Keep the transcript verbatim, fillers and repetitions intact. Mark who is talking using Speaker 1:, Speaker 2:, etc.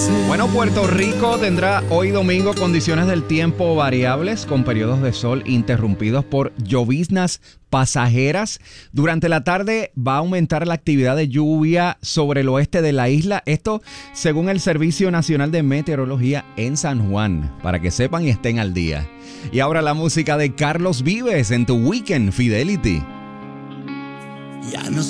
Speaker 1: Bueno, Puerto Rico tendrá hoy domingo condiciones del tiempo variables con periodos de sol interrumpidos por lloviznas pasajeras. Durante la tarde va a aumentar la actividad de lluvia sobre el oeste de la isla. Esto según el Servicio Nacional de Meteorología en San Juan, para que sepan y estén al día. Y ahora la música de Carlos Vives en tu Weekend Fidelity.
Speaker 2: Ya no